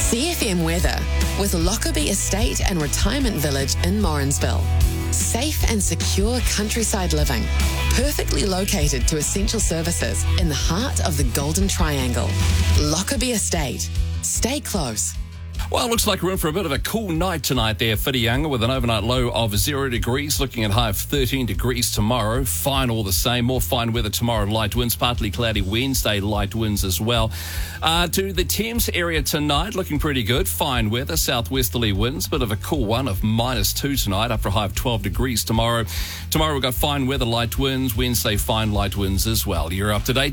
CFM weather with Lockerbie Estate and Retirement Village in Morrinsville. Safe and secure countryside living, perfectly located to essential services in the heart of the Golden Triangle. Lockerbie Estate. Stay close. Well, it looks like we're in for a bit of a cool night tonight there, Whitianga, with an overnight low of 0 degrees, looking at high of 13 degrees tomorrow. Fine all the same. More fine weather tomorrow, light winds, partly cloudy Wednesday, light winds as well. To the Thames area tonight, looking pretty good. Fine weather, southwesterly winds, bit of a cool one of -2 tonight, up for a high of 12 degrees tomorrow. Tomorrow we've got fine weather, light winds. Wednesday, fine light winds as well. You're up to date.